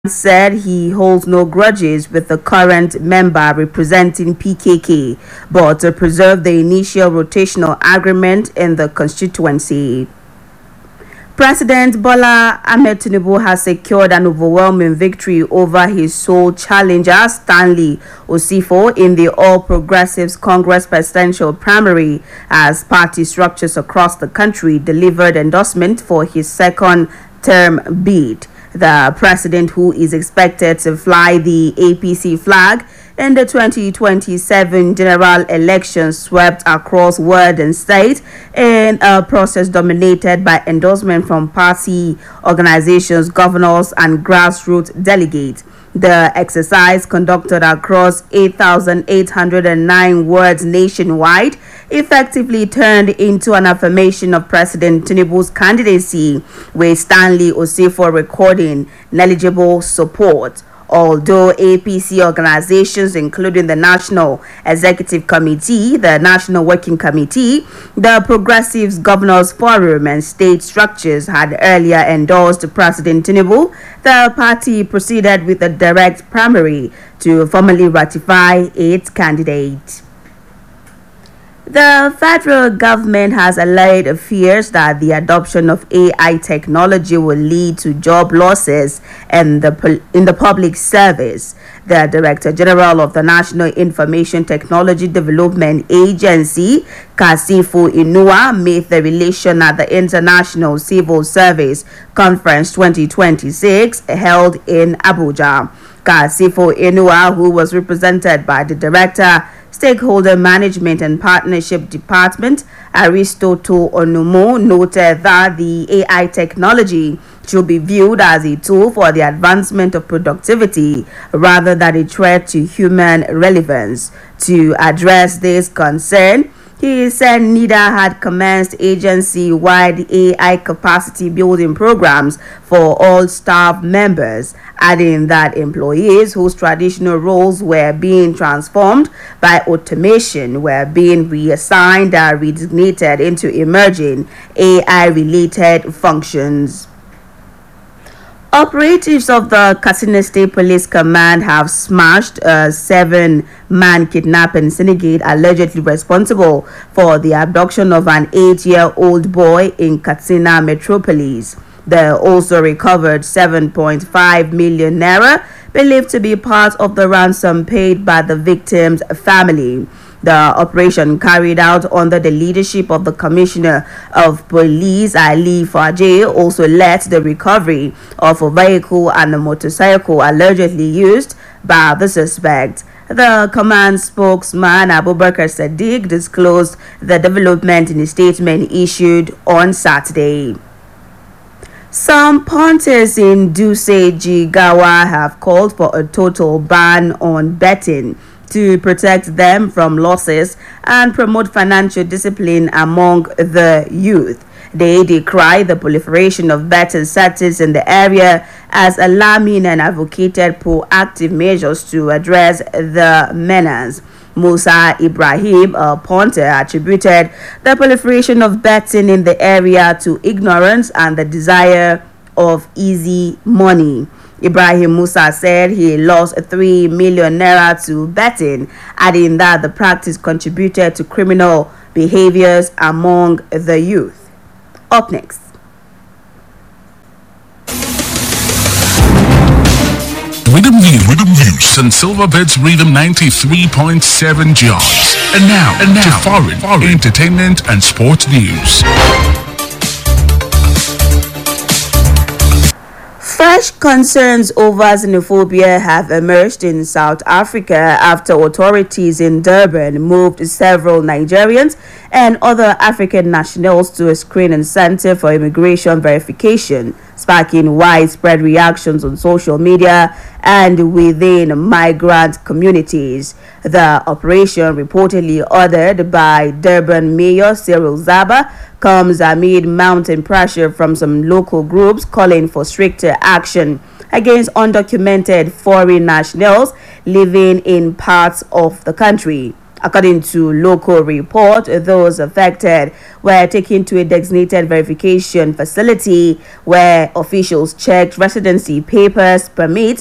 said he holds no grudges with the current member representing PKK, but to preserve the initial rotational agreement in the constituency. President Bola Ahmed Tinubu has secured an overwhelming victory over his sole challenger, Stanley Osifo, in the All Progressives Congress presidential primary as party structures across the country delivered endorsement for his second-term bid. The president, who is expected to fly the APC flag in the 2027 general election, swept across ward and state in a process dominated by endorsement from party organizations, governors, and grassroots delegates. The exercise, conducted across 8,809 wards nationwide, effectively turned into an affirmation of President Tinubu's candidacy, with Stanley Osifo recording negligible support. Although APC organizations, including the National Executive Committee, the National Working Committee, the Progressives Governors Forum, and state structures had earlier endorsed President Tinubu, the party proceeded with a direct primary to formally ratify its candidate. The federal government has allayed fears that the adoption of AI technology will lead to job losses in the public service. The Director General of the National Information Technology Development Agency, Kasifu Inua, made the revelation at the International Civil Service Conference 2026 held in Abuja. Kasifu Inua, who was represented by the Director, Stakeholder Management and Partnership Department, Aristotle Onumo, noted that the AI technology should be viewed as a tool for the advancement of productivity rather than a threat to human relevance. To address this concern, he said NIDA had commenced agency-wide AI capacity building programs for all staff members, adding that employees whose traditional roles were being transformed by automation were being reassigned and redesignated into emerging AI-related functions. Operatives of the Katsina State Police Command have smashed a 7-man kidnapping syndicate allegedly responsible for the abduction of an 8-year-old boy in Katsina metropolis. They also recovered 7.5 million naira, believed to be part of the ransom paid by the victim's family. The operation, carried out under the leadership of the Commissioner of Police, Ali Faje, also led to the recovery of a vehicle and a motorcycle allegedly used by the suspect. The command spokesman, Abubakar Sadiq, disclosed the development in a statement issued on Saturday. Some punters in Dutse Jigawa have called for a total ban on betting to protect them from losses and promote financial discipline among the youth. They decry the proliferation of betting sectors in the area as alarming and advocated proactive measures to address the menace. Musa Ibrahim, a punter, attributed the proliferation of betting in the area to ignorance and the desire of easy money. Ibrahim Musa said he lost 3 million naira to betting, adding that the practice contributed to criminal behaviors among the youth. Up next. Rhythm News and Silverbirds Rhythm 93.7 jars. And now to foreign entertainment and sports news. Fresh concerns over xenophobia have emerged in South Africa after authorities in Durban moved several Nigerians and other African nationals to a screening center for immigration verification, sparking widespread reactions on social media and within migrant communities. The operation, reportedly ordered by Durban Mayor Cyril Zaba, comes amid mounting pressure from some local groups calling for stricter action against undocumented foreign nationals living in parts of the country. According to local report, those affected were taken to a designated verification facility where officials checked residency papers, permits,